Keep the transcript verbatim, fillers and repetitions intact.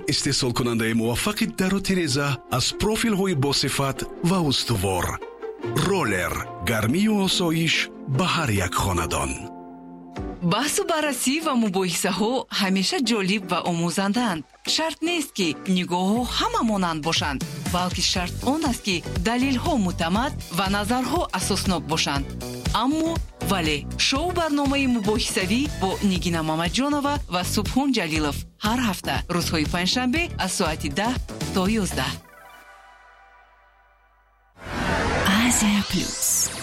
استحصال کننده موفق در و تیرزه از پروفیل های با صفت و استوار. رولر، گرمی و آسایش به هر یک خاندان. بحث و بررسی و مباحثه ها همیشه جالب و آموزندند. شرط نیست که نگاه ها همه مانند باشند، بلکه شرط آن است که دلیل ها معتمد و نظرها اساسناک باشند. اما ولی شو برنامه مباحثوی با نگینا مامدجانова و سبحان جلیلов هر هفته روزهای پنجشنبه از ساعت ده تا یازده. Asia Plus.